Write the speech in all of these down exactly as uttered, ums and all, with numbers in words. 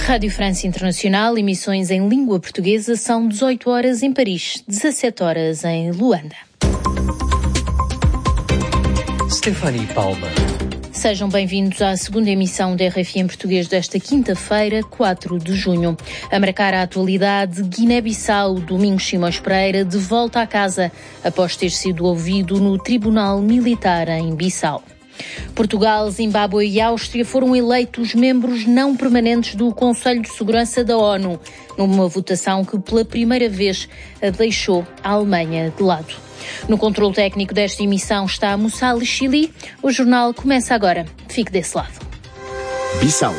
Rádio França Internacional, emissões em língua portuguesa, são dezoito horas em Paris, dezassete horas em Luanda. Stephanie Palma. Sejam bem-vindos à segunda emissão da R F M português desta quinta-feira, quatro de junho. A marcar a atualidade, Guiné-Bissau, Domingos Simões Pereira, de volta à casa, após ter sido ouvido no Tribunal Militar em Bissau. Portugal, Zimbábue e Áustria foram eleitos membros não permanentes do Conselho de Segurança da ONU, numa votação que pela primeira vez deixou a Alemanha de lado. No controle técnico desta emissão está Moussali Chili. O jornal começa agora. Fique desse lado. Bissau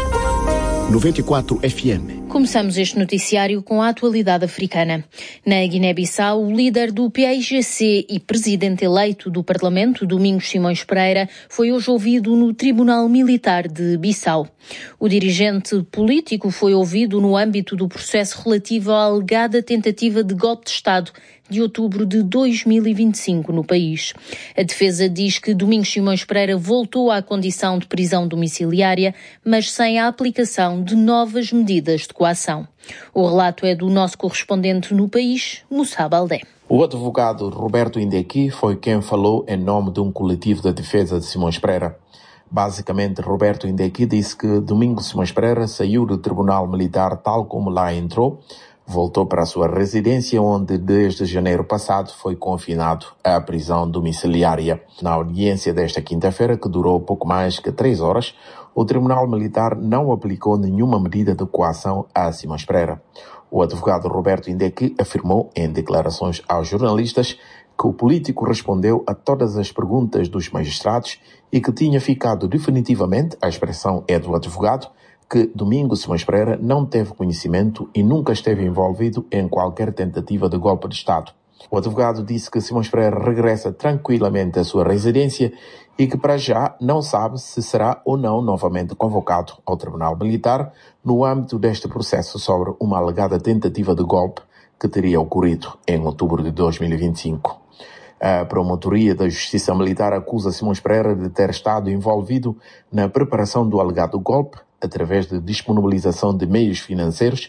noventa e quatro F M. Começamos este noticiário com a atualidade africana. Na Guiné-Bissau, o líder do P A I G C e presidente eleito do Parlamento, Domingos Simões Pereira, foi hoje ouvido no Tribunal Militar de Bissau. O dirigente político foi ouvido no âmbito do processo relativo à alegada tentativa de golpe de Estado de outubro de dois mil e vinte e cinco no país. A defesa diz que Domingos Simões Pereira voltou à condição de prisão domiciliária, mas sem a aplicação de novas medidas de coação. O relato é do nosso correspondente no país, Moussa Baldé. O advogado Roberto Indeki foi quem falou em nome de um coletivo de defesa de Simões Pereira. Basicamente, Roberto Indeki disse que Domingos Simões Pereira saiu do Tribunal Militar tal como lá entrou, voltou para a sua residência, onde desde janeiro passado foi confinado à prisão domiciliária. Na audiência desta quinta-feira, que durou pouco mais que três horas, o Tribunal Militar não aplicou nenhuma medida de coação a Simões Pereira. O advogado Roberto Indeki afirmou em declarações aos jornalistas que o político respondeu a todas as perguntas dos magistrados e que tinha ficado definitivamente, a expressão é do advogado, que Domingos Simões Pereira não teve conhecimento e nunca esteve envolvido em qualquer tentativa de golpe de Estado. O advogado disse que Simões Pereira regressa tranquilamente à sua residência e que para já não sabe se será ou não novamente convocado ao Tribunal Militar no âmbito deste processo sobre uma alegada tentativa de golpe que teria ocorrido em outubro de dois mil e vinte e cinco. A Promotoria da Justiça Militar acusa Simões Pereira de ter estado envolvido na preparação do alegado golpe através de disponibilização de meios financeiros